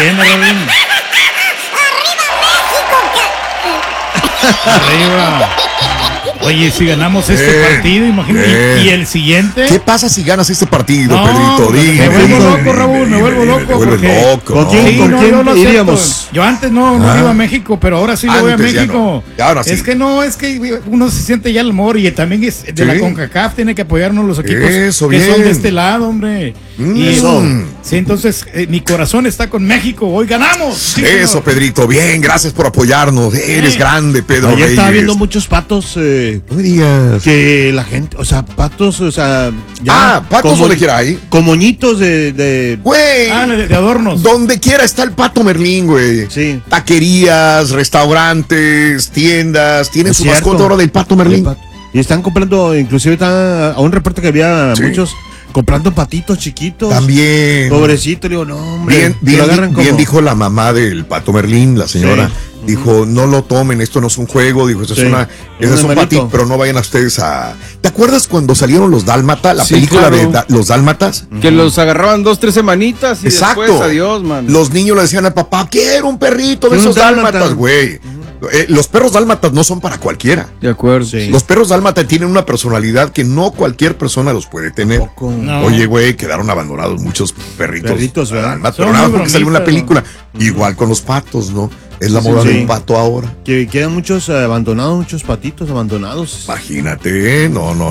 tiene, Raúl? Arriba. Oye, si ganamos este partido, imagínate. ¿Y el siguiente? ¿Qué pasa si ganas este partido, No, Pedrito? me vuelvo loco, Raúl, me vuelvo loco. Me vuelve porque- loco. ¿Con quién, no. con quién yo lo acepto. iríamos? Yo antes no iba a México, pero ahora sí le voy a Antes ya México. no. Y ahora sí. Es que no, es que uno se siente ya el amor y también es de la Sí. CONCACAF, tiene que apoyarnos los equipos Eso, que bien. son de este lado, hombre. Y Eso. sí, entonces mi corazón está con México. Hoy ganamos. Sí, Eso, señor. Pedrito, bien, gracias por apoyarnos. Eres grande, Pedro Ayer estaba Reyes. viendo muchos patos No me digas. que la gente, o sea, patos, o sea, ya. patos como- donde quiera hay. Con moñitos de Güey, Ah, de adornos. donde quiera está el Pato Merlín, güey. Sí. Taquerías, restaurantes, tiendas, tienen Es su cierto. mascota ahora del Pato Merlín. Y están comprando, inclusive está a un reporte que había Sí. muchos comprando patitos chiquitos. También. Pobrecito, le digo, no, hombre. Bien, que lo bien, agarran bien como- dijo la mamá del Pato Merlín, la señora. Sí. Dijo, no lo tomen, esto no es un juego. Dijo, esto Sí. es una, Un es un animalito. patito, pero no vayan a ustedes a. ¿Te acuerdas cuando salieron los Dálmata, la Sí, película claro. de Los Dálmatas? Que los agarraban 2-3 semanitas y Exacto. después adiós, man. Los niños le decían al papá, quiero un perrito de Quiero esos un dálmata. dálmatas, güey. Los perros dálmatas no son para cualquiera. De acuerdo. Sí. Los perros dálmatas tienen una personalidad que no cualquier persona los puede tener. No. Oye, güey, quedaron abandonados muchos perritos ¿verdad? dálmatas, Son pero nada muy porque salió una bromistas, película. Igual con los patos, ¿no? Es la Sí, moda sí. del pato ahora. Que quedan muchos abandonados, muchos patitos abandonados. Imagínate,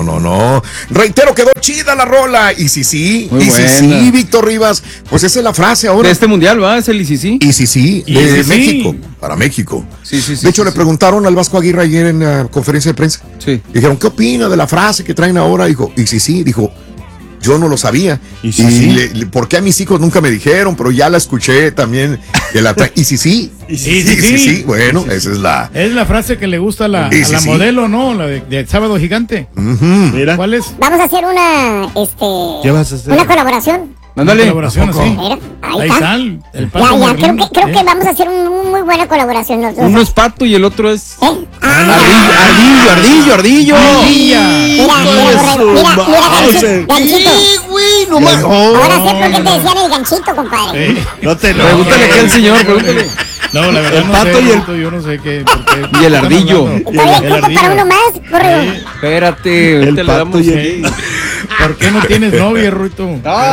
no. Reitero, quedó chida la rola. Y sí, Muy y buena. sí, Víctor Rivas. Pues esa es la frase ahora. De este mundial, ¿va? Es el ICC. Y sí, Y de sí, México, sí. para México. Sí, sí, sí. De hecho, sí, le sí. preguntaron al Vasco Aguirre ayer en la conferencia de prensa. Sí. Dijeron, ¿qué opina de la frase que traen ahora? Dijo, y sí, dijo, yo no lo sabía. Y sí. ¿Por qué a mis hijos nunca me dijeron? Pero ya la escuché también. Que la traen. Y sí. Sí. Bueno, esa es la. Es la frase que le gusta a la, Sí, a sí, la sí. modelo, ¿no? La de Sábado Gigante. Mira. ¿Cuál es? Vamos a hacer ¿Qué vas a hacer? una colaboración. Ándale. Colaboración así. Mira, ahí Ahí está. está el Pato Ya, Merlín. creo que vamos a hacer una muy buena colaboración los dos. Uno es pato y el otro es. ¿Eh? Ardillo. Ardilla. Mira, ganchito. güey, no más. Ahora sé por qué te decían el ganchito, compadre. No te lo. Pregúntale aquí al señor, pregúntale. No, la verdad El no pato sé, y el- Rito, yo no sé qué. por qué Y el están ardillo. hablando. Todavía El hay cupo para ardillo. uno más, corre. Espérate, El ahorita le pato damos. y el. ¿Por qué no tienes novia, Ruito?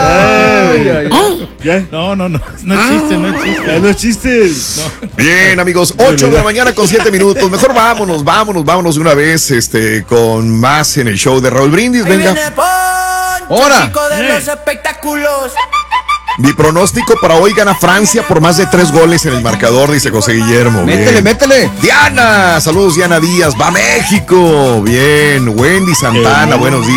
Ay. ¿Ya? No es chiste, no es chiste. Ya no es chiste. Bien, amigos, 8 de la mañana con 7 minutos. Mejor vámonos de una vez con más en el show de Raúl Brindis. Venga. Ahora. Chico de los espectáculos. Mi pronóstico para hoy gana Francia por más de 3 goles en el marcador, dice José Guillermo. Bien. Métele. Diana, saludos Diana Díaz, va México. Bien, Wendy Santana, buenos días.